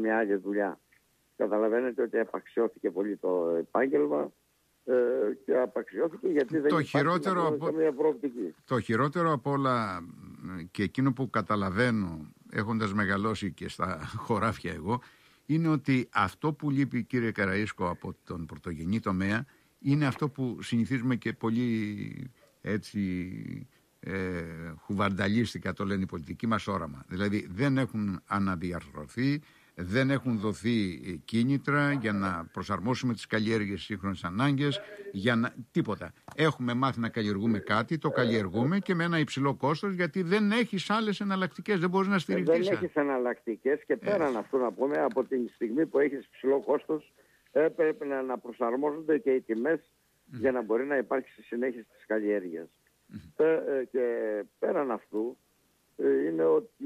μια άλλη δουλειά. Καταλαβαίνετε ότι απαξιώθηκε πολύ το επάγγελμα και απαξιώθηκε γιατί δεν υπάρχει καμία προοπτική. Το χειρότερο από όλα, και εκείνο που καταλαβαίνω έχοντας μεγαλώσει και στα χωράφια εγώ, είναι ότι αυτό που λείπει, κύριε Καραΐσκο, από τον πρωτογενή τομέα είναι αυτό που συνηθίζουμε και πολύ έτσι χουβαρνταλίστικα το λένε οι πολιτικοί μας όραμα. Δηλαδή δεν έχουν αναδιαρθρωθεί, δεν έχουν δοθεί κίνητρα για να προσαρμόσουμε τις καλλιέργειες στις σύγχρονες ανάγκες, τίποτα. Έχουμε μάθει να καλλιεργούμε κάτι, το καλλιεργούμε και με ένα υψηλό κόστος, γιατί δεν έχεις άλλες εναλλακτικές, δεν μπορείς να στηριχτείς. Δεν έχεις εναλλακτικές και πέραν αυτού να πούμε, από τη στιγμή που έχεις υψηλό κόστος, πρέπει να προσαρμόζονται και οι τιμές για να μπορεί να υπάρξει συνέχιση της καλλιέργειας. Και πέραν αυτού είναι ότι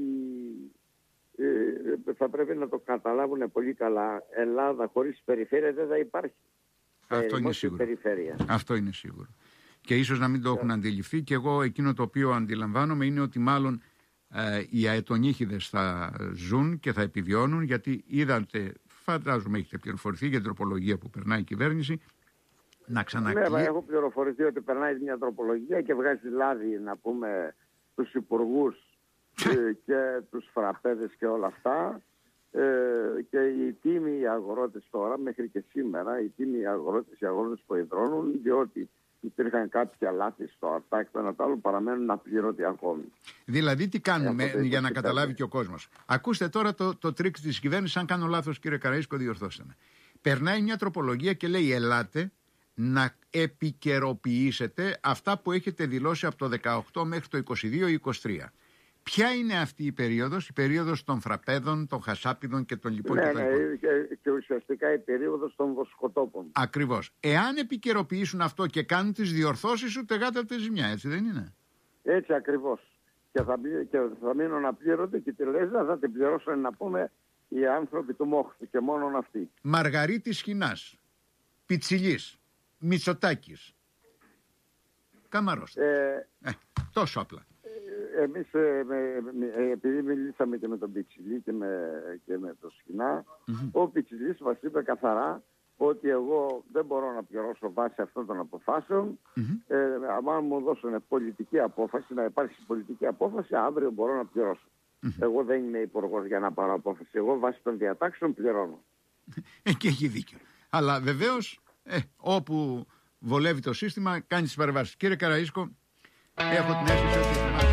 θα πρέπει να το καταλάβουν πολύ καλά. Ελλάδα χωρίς περιφέρεια δεν θα υπάρχει. Αυτό είναι σίγουρο. Αυτό είναι σίγουρο. Και ίσως να μην το έχουν αντιληφθεί, και εγώ εκείνο το οποίο αντιλαμβάνομαι είναι ότι μάλλον οι αετονύχηδες θα ζουν και θα επιβιώνουν, γιατί είδατε, φαντάζομαι έχετε πληροφορηθεί για την τροπολογία που περνάει η κυβέρνηση, να ξανακλείσει. Ναι, έχω πληροφορηθεί ότι περνάει μια τροπολογία και βγάζει λάδι, να πούμε, τους υπουργούς και τους φραπέδες και όλα αυτά, και οι τίμοι οι αγρότες τώρα, μέχρι και σήμερα, οι τίμοι οι αγρότες που ιδρώνουν, διότι υπήρχαν κάποια λάθη στο ΑΤΑΚ, το ένα το άλλο, παραμένουν απλήρωτοι ακόμη. Δηλαδή τι κάνουμε για να καταλάβει και ο κόσμος. Ακούστε τώρα το τρίκ της κυβέρνησης, αν κάνω λάθος κύριε Καραΐσκο διορθώστε με. Περνάει μια τροπολογία και λέει ελάτε να επικαιροποιήσετε αυτά που έχετε δηλώσει από το 18 μέχρι το 22-23. Ποια είναι αυτή η περίοδος των φραπέδων, των χασάπιδων και των λοιπών? Ναι, και ουσιαστικά η περίοδος των βοσκοτόπων. Ακριβώς. Εάν επικαιροποιήσουν αυτό και κάνουν τις διορθώσεις, ούτε γάτα ούτε ζημιά, έτσι δεν είναι? Έτσι ακριβώς. Και θα μείνουν απλήρωτοι και τη λέσδα θα την πληρώσουν, να πούμε, οι άνθρωποι του Μόχθου και μόνον αυτοί. Μαργαρίτης Χινάς, Πιτσιλής, Μητσοτάκης, Καμαρός. Τόσο απλά. Εμείς επειδή μιλήσαμε και με τον Πιτσιλή και με τον Σκινά, ο Πιτσιλής μας είπε καθαρά ότι εγώ δεν μπορώ να πληρώσω βάσει αυτών των αποφάσεων. Αν μου δώσουν πολιτική απόφαση, να υπάρξει πολιτική απόφαση, αύριο μπορώ να πληρώσω. Εγώ δεν είμαι υπουργός για να πάρω απόφαση. Εγώ βάσει των διατάξεων πληρώνω. Και έχει δίκιο. Αλλά βεβαίως όπου βολεύει το σύστημα κάνει τις παρεμβάσεις. Κύριε Καραΐσκο, έχω την αίσθηση ότι θυμάστε.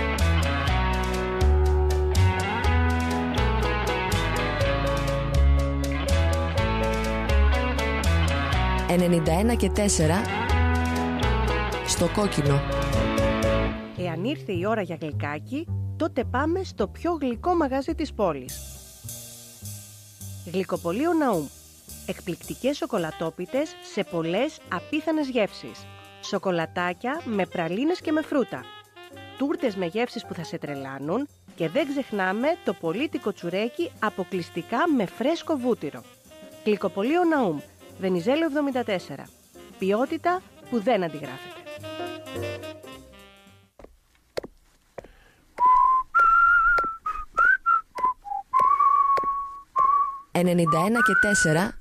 91 και 4 στο κόκκινο. Εάν ήρθε η ώρα για γλυκάκι, τότε πάμε στο πιο γλυκό μαγαζί της πόλης. Γλυκοπωλείο Ναούμ. Εκπληκτικές σοκολατόπιτες σε πολλές απίθανες γεύσεις. Σοκολατάκια με πραλίνες και με φρούτα. Τούρτες με γεύσεις που θα σε τρελάνουν. Και δεν ξεχνάμε το πολίτικο τσουρέκι αποκλειστικά με φρέσκο βούτυρο. Γλυκοπωλείο Ναούμ. Βενιζέλο 74. Ποιότητα που δεν αντιγράφεται. «91 και 4